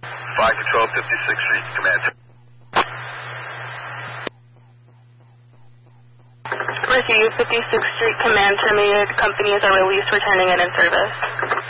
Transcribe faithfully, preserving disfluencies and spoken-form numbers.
five Control, fifty-sixth Street, command. Receive fifty-sixth Street Command terminated. Companies are released, returning and in service.